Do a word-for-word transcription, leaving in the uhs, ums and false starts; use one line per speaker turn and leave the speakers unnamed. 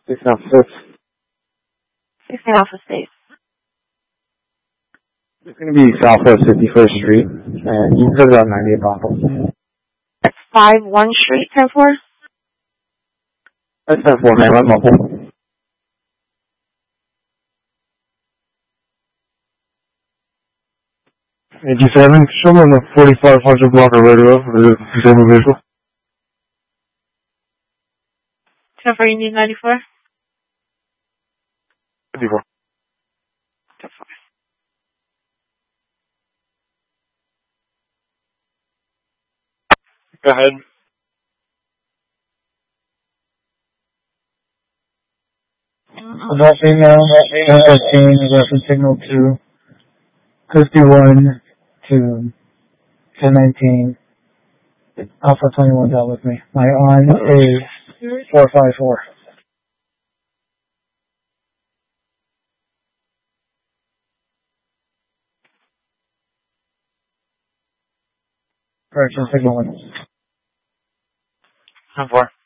six Alpha six.
six Alpha six.
It's going to be Southwest fifty-first Street, and you can go on ninety-eight Bronco.
That's five one Street, ten four?
That's ten four, man. Right, mobile.
eighty-seven, show me on the forty-five hundred block of radio for the disabled vehicle.
ten four, you need ninety-four?
fifty-four.
ten four.
Go ahead.
About female, female fifteen, reference signal to fifty-one to ten nineteen. Alpha twenty-one's out with me. My on is four five four. Correction, signal one.
ten four.